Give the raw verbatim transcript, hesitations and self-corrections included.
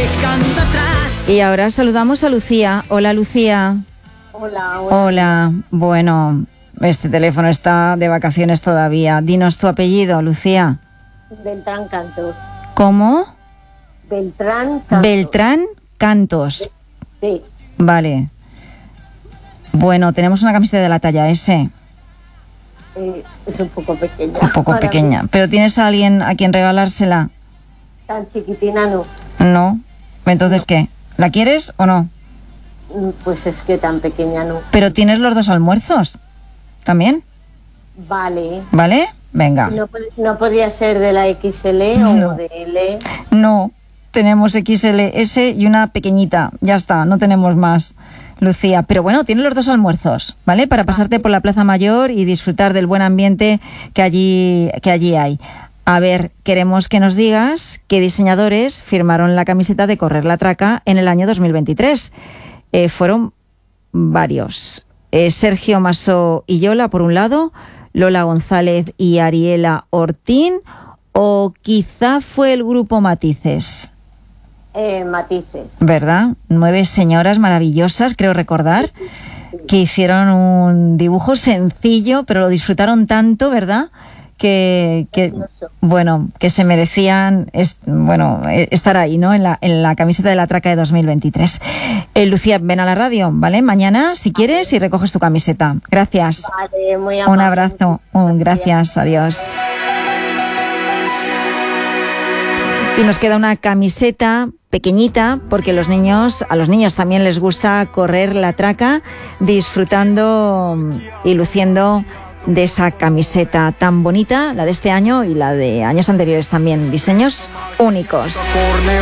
Y ahora saludamos a Lucía. Hola, Lucía. Hola, hola. Hola. Bueno, este teléfono está de vacaciones todavía. Dinos tu apellido, Lucía. Beltrán Cantos. ¿Cómo? Beltrán Cantos. Beltrán Cantos. Sí. Vale. Bueno, tenemos una camiseta de la talla S. Eh, es un poco pequeña. Un poco pequeña. ¿Pero tienes a alguien a quien regalársela? Tan chiquitina no. No. ¿Entonces qué? ¿La quieres o no? Pues es que tan pequeña no. Pero tienes los dos almuerzos. ¿También? Vale. ¿Vale? Venga. ¿No, no podría ser de la X L No. o de L? No. Tenemos X L S y una pequeñita. Ya está, no tenemos más, Lucía. Pero bueno, tienes los dos almuerzos, ¿vale? Para pasarte por la Plaza Mayor y disfrutar del buen ambiente que allí, que allí hay. A ver, queremos que nos digas qué diseñadores firmaron la camiseta de Correr la Traca en el año dos mil veintitrés. Eh, fueron varios. Eh, Sergio Masó y Yola, por un lado, Lola González y Ariela Ortín, o quizá fue el grupo Matices. Eh, matices. ¿Verdad? Nueve señoras maravillosas, creo recordar, que hicieron un dibujo sencillo, pero lo disfrutaron tanto, ¿verdad? Que, que bueno, que se merecían es, bueno, estar ahí, ¿no? En la, en la camiseta de la Traca de dos mil veintitrés. Eh, Lucía, ven a la radio, ¿vale? Mañana, si quieres, y recoges tu camiseta. Gracias. Vale, muy amable. Un abrazo. Un gracias. Adiós. Y nos queda una camiseta pequeñita, porque los niños, a los niños también les gusta correr la traca, disfrutando y luciendo de esa camiseta tan bonita, la de este año y la de años anteriores también, diseños únicos.